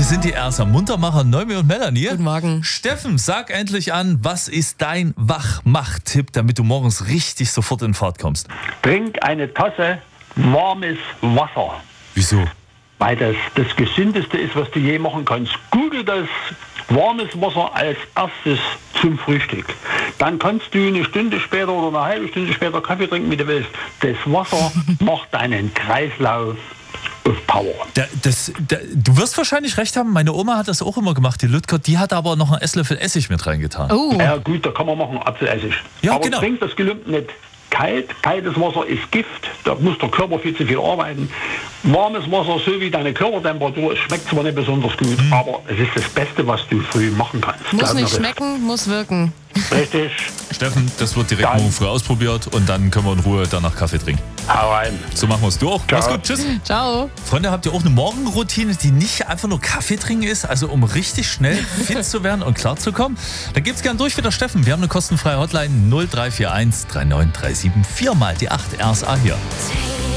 sind die RSA Muntermacher Neumi und Melanie. Guten Morgen. Steffen, sag endlich an, was ist dein Wachmach-Tipp, damit du morgens richtig sofort in Fahrt kommst? Trink eine Tasse warmes Wasser, Wieso? weil das Gesündeste ist, was du je machen kannst. Google das warmes Wasser als erstes zum Frühstück. Dann kannst du eine Stunde später oder eine halbe Stunde später Kaffee trinken, wie du willst. Das Wasser macht deinen Kreislauf auf Power. Du wirst wahrscheinlich recht haben, meine Oma hat das auch immer gemacht, die Lütker, die hat aber noch einen Esslöffel Essig mit reingetan. Oh. Ja gut, da kann man machen, Apfelessig. Ja, aber genau. trink das Gelübde nicht kalt. Kaltes Wasser ist Gift, da muss der Körper viel zu viel arbeiten. Warmes Wasser, so wie deine Körpertemperatur, es schmeckt zwar nicht besonders gut, aber es ist das Beste, was du früh machen kannst. Muss Glaub mir nicht das. schmecken, muss wirken. Richtig. Steffen, das wird direkt Dann- morgen früh ausprobiert und dann können wir in Ruhe danach Kaffee trinken. Hau rein. So machen wir es. Du auch. Ciao. Mach's gut. Tschüss. Ciao. Freunde, habt ihr auch eine Morgenroutine, die nicht einfach nur Kaffee trinken ist, also um richtig schnell fit zu werden und klar zu kommen? Dann gebt's gern durch wieder Steffen. Wir haben eine kostenfreie Hotline 0341 3937 4 mal die 8 RSA hier. Take